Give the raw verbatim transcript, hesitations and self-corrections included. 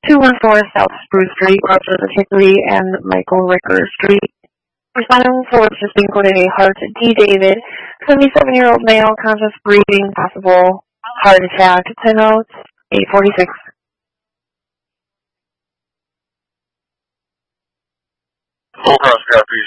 two one four South Spruce Street, Roger Hickory, and Michael Ricker Street. Responding for cinco de Heart D. David, seventy-seven-year-old male, conscious breathing, possible heart attack. ten notes, eight forty-six. Full cross copy,